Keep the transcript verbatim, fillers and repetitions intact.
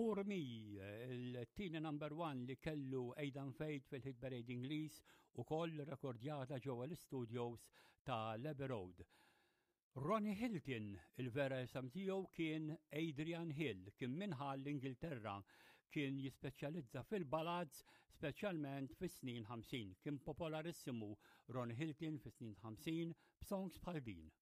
For Me, il-tina number one li kellu Aidan Fate fil-hit parade Ingliż u koll rekordjata ġewwa l-studios ta' Abbey Road. Ronnie Hilton, il-vera isem tiegħu kien Adrian Hill, kien minħall l-Ingilterra, kien jispeċjalizza fil-ballads, speċjalment fis-snin ħamsin. Kien popolarissimu Ronnie Hilton fis-snin ħamsin b'songs bħal din.